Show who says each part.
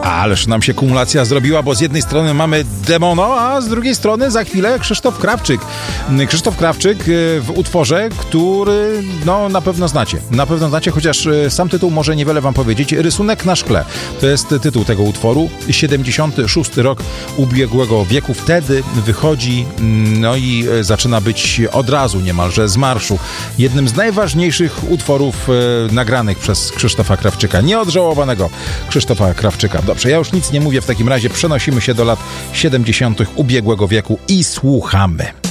Speaker 1: Ależ nam się kumulacja zrobiła, bo z jednej strony mamy Demono, a z drugiej strony za chwilę Krzysztof Krawczyk. Krzysztof Krawczyk w utworze, który na pewno znacie. Na pewno znacie, chociaż sam tytuł może niewiele wam powiedzieć. Rysunek na szkle. To jest tytuł tego utworu. 76 rok ubiegłego wieku. Wtedy wychodzi, i zaczyna być od razu niemalże z marszu jednym z najważniejszych utworów nagranych przez Krzysztofa Krawczyka. Nieodżałowanego Krzysztofa Krawczyka. Dobrze, ja już nic nie mówię, w takim razie przenosimy się do lat 70. ubiegłego wieku i słuchamy.